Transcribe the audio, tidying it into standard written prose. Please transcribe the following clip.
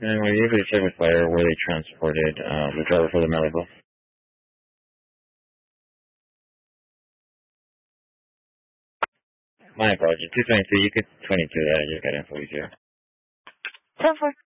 And were you able to check with fire where they transported the driver for the Malibu? My apologies. 222. You could 22 that. I just got info here. 10-4.